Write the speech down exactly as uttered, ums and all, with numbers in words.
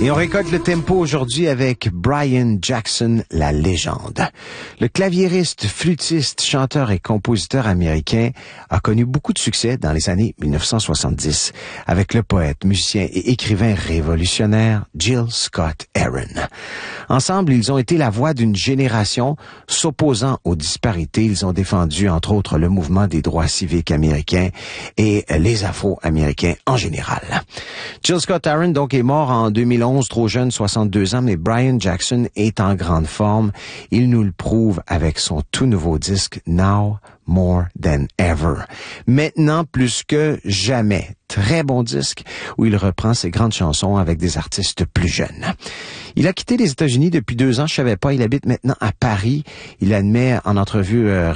Et on récolte le tempo aujourd'hui avec Brian Jackson, la légende. Le claviériste, flûtiste, chanteur et compositeur américain a connu beaucoup de succès dans les années mille neuf cent soixante-dix avec le poète, musicien et écrivain révolutionnaire Gil Scott-Heron. Ensemble, ils ont été la voix d'une génération s'opposant aux disparités. Ils ont défendu, entre autres, le mouvement des droits civiques américains et les Afro-Américains en général. Gil Scott-Heron, donc, est mort en deux mille onze, trop jeune, soixante-deux ans, mais Brian Jackson est en grande forme. Il nous le prouve avec son tout nouveau disque Now More Than Ever. Maintenant, plus que jamais. Très bon disque où il reprend ses grandes chansons avec des artistes plus jeunes. Il a quitté les États-Unis depuis deux ans, je savais pas. Il habite maintenant à Paris. Il admet en entrevue euh,